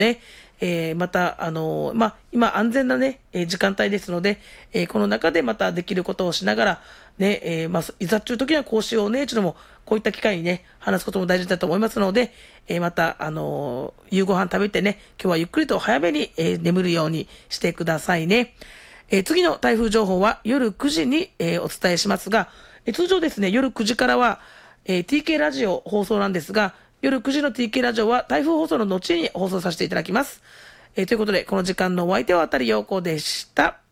ね、また、今安全なね、時間帯ですので、この中でまたできることをしながら、ね、いざという時にはこうしようね、というのも、こういった機会にね、話すことも大事だと思いますので、また、夕ご飯食べてね、今日はゆっくりと早めに、眠るようにしてくださいね。次の台風情報は夜9時に、お伝えしますが、通常ですね、夜9時からは、TK ラジオ放送なんですが、夜9時の TK ラジオは台風放送の後に放送させていただきます。ということで、この時間のお相手は渡陽子でした。